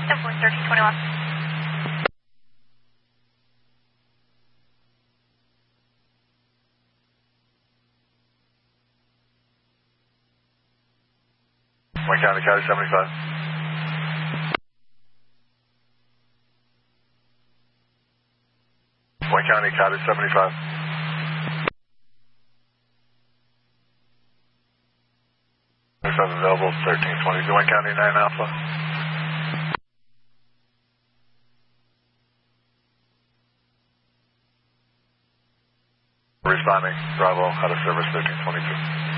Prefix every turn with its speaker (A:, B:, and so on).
A: Airport 1321.
B: Wayne County, Cali 75. Wayne County, Cali 75. Available 1320. Wayne County 9 Alpha. Responding, Bravo, out of service 1322.